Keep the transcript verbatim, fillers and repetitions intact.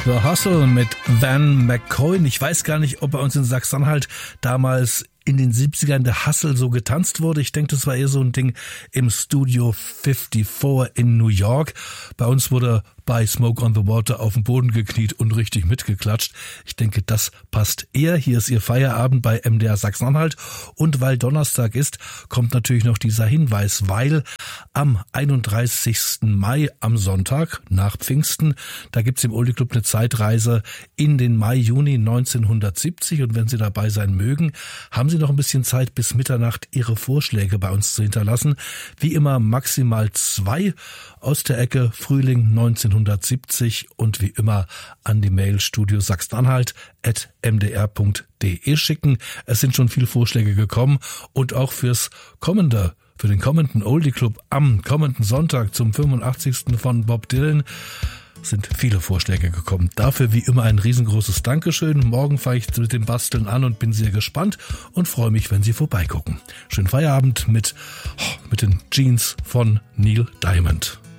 The Hustle mit Van McCoy. Ich weiß gar nicht, ob bei uns in Sachsen-Anhalt damals in den siebzigern der Hustle so getanzt wurde. Ich denke, das war eher so ein Ding im Studio fünfundfünfzig in New York. Bei uns wurde bei Smoke on the Water auf den Boden gekniet und richtig mitgeklatscht. Ich denke, das passt eher. Hier ist Ihr Feierabend bei M D R Sachsen-Anhalt. Und weil Donnerstag ist, kommt natürlich noch dieser Hinweis, weil am einunddreißigsten Mai, am Sonntag, nach Pfingsten, da gibt's im Oldie Club eine Zeitreise in den Mai, Juni neunzehnhundertsiebzig. Und wenn Sie dabei sein mögen, haben Sie noch ein bisschen Zeit bis Mitternacht, Ihre Vorschläge bei uns zu hinterlassen. Wie immer maximal zwei aus der Ecke Frühling neunzehnhundertsiebzig und wie immer an die Mail studio sachsen-anhalt at m d r punkt d e schicken. Es sind schon viele Vorschläge gekommen und auch fürs kommende, für den kommenden Oldie Club am kommenden Sonntag zum fünfundachtzigsten von Bob Dylan sind viele Vorschläge gekommen. Dafür wie immer ein riesengroßes Dankeschön. Morgen fange ich mit dem Basteln an und bin sehr gespannt und freue mich, wenn Sie vorbeigucken. Schönen Feierabend mit, mit den Jeans von Neil Diamond.